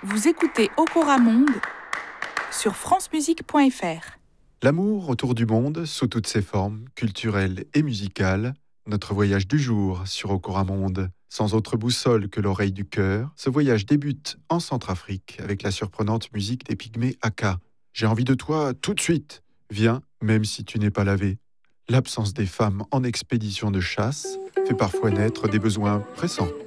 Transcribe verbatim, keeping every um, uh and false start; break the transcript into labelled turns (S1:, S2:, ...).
S1: Vous écoutez Okora Monde sur francemusique point f r.
S2: L'amour autour du monde, sous toutes ses formes, culturelles et musicales, notre voyage du jour sur Okora Monde. Sans autre boussole que l'oreille du cœur, ce voyage débute en Centrafrique avec la surprenante musique des pygmées Aka. J'ai envie de toi tout de suite. Viens, même si tu n'es pas lavé. L'absence des femmes en expédition de chasse fait parfois naître des besoins pressants.